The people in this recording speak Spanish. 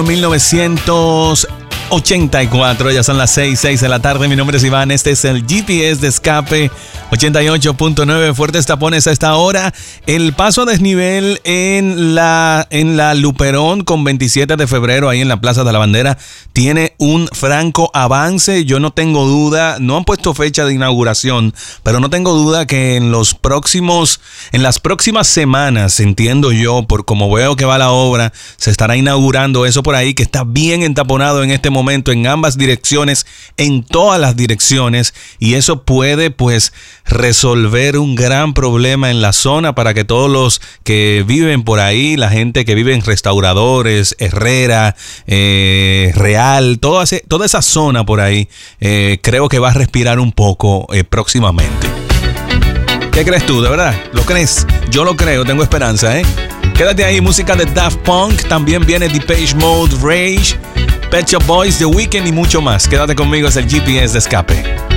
1984, ya son las 6 de la tarde. Mi nombre es Iván, este es el GPS de Escape 88.9. Fuertes tapones a esta hora. El paso a desnivel en la Luperón con 27 de febrero, ahí en la Plaza de la Bandera, tiene un franco avance. Yo no tengo duda, no han puesto fecha de inauguración, pero no tengo duda que en las próximas semanas, entiendo yo, por como veo que va la obra, se estará inaugurando eso por ahí, que está bien entaponado en este momento en ambas direcciones, en todas las direcciones, y eso puede pues resolver un gran problema en la zona para que todos los que viven por ahí, la gente que vive en Restauradores, Herrera, Real, toda esa zona por ahí, creo que va a respirar un poco próximamente. ¿Qué crees tú? ¿De verdad? ¿Lo crees? Yo lo creo, tengo esperanza, ¿eh? Quédate ahí, música de Daft Punk, también viene Depeche Mode, Rage, Pet Shop Boys, The Weeknd y mucho más. Quédate conmigo, es el GPS de Escape.